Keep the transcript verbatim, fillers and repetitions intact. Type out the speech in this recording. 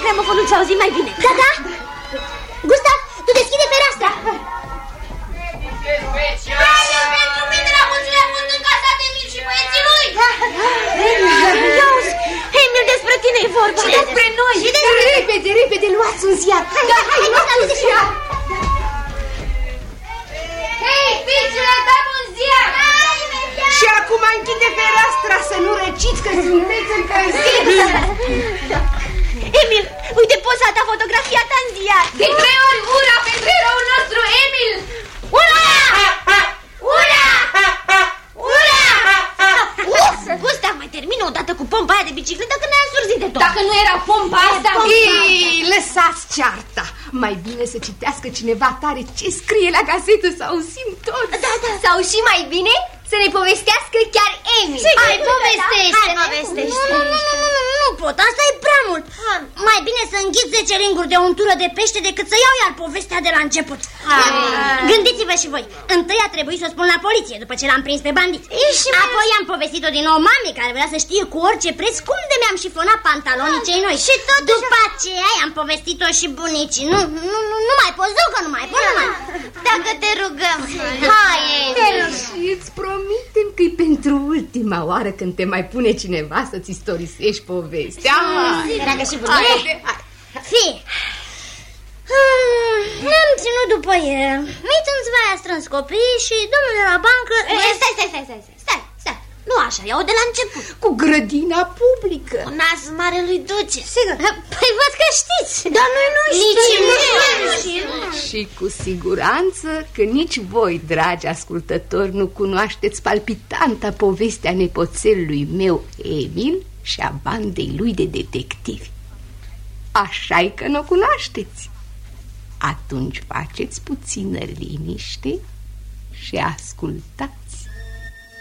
gramofonul să auzim mai bine. Da, da. Gustav, tu deschide fereastra. Special pentru mine la mulțile avut în casa de Emil și băieții lui. Iauzi, Emil, despre tine e vorba. Și despre noi. Și despre... Repede, repede, luați un ziar. Hai, hai, hai, luați un ziar. Hei, fiicele, dăm un ziar. Și acum închide fereastra să nu răciți că sunteți încălziți. Emil, uite poza ta, fotografia ta în ziar. De trei ori ura pentru eroul nostru, Emil. Ura! Ura! Ura! Uf, Gustav, mai termină odată cu pompa aia de bicicletă că ne-a însurzit de tot. Dacă nu era pompa asta... Ei, lăsați cearta. Mai bine să citească cineva tare ce scrie la gazetă, să auzim tot. Da, da. Sau și mai bine să ne povestească chiar Emil. Hai, povestește. Hai, povestește. Nu, nu, nu, nu, nu pot, asta e prea mult. Mai bine să înghit zece ringuri de untură de pește decât să iau iar povestea de la început. Gândiți-vă și voi. Întâi a trebuit să o spun la poliție după ce l-am prins pe bandit. Apoi am povestit-o din nou mamei care vrea să știe cu orice preț cum de mi-am șifonat pantalonii cei noi. Și tot după aceea am povestit-o și bunicii. Nu, nu, nu, nu mai poți, că nu mai pot, nu mai. Dacă te rugăm. Hai, și îți promitem că e pentru ultima oară când te mai pune cineva să-ți istorisești povestea. Dragă și bunicii. Fii. Ne-am ținut după el. Mițânți v-aia strâns copii și domnul de la bancă... Stai, stai, stai, stai, stai, stai. Nu așa, iau de la început. Cu grădina publică. Cu nas mare lui Duce. Sigur. Păi văd că știți. Dar noi nu știm. Și cu siguranță că nici voi, dragi ascultători, nu cunoașteți palpitanta povestea nepoțelului meu, Emil, și a bandei lui de detectivi. Așa-i că nu o cunoașteți. Atunci faceți puțină liniște și ascultați.